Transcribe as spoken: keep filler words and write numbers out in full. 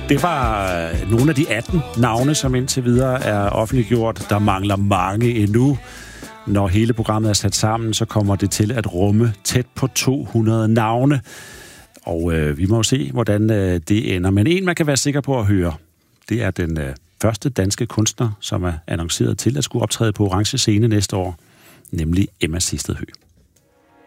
Det var nogle af de atten navne, som indtil videre er offentliggjort. Der mangler mange endnu. Når hele programmet er sat sammen, så kommer det til at rumme tæt på to hundrede navne. Og øh, vi må jo se, hvordan øh, det ender. Men en, man kan være sikker på at høre, det er den øh, første danske kunstner, som er annonceret til at skulle optræde på Orange Scene næste år, nemlig Emma Sistedhøj.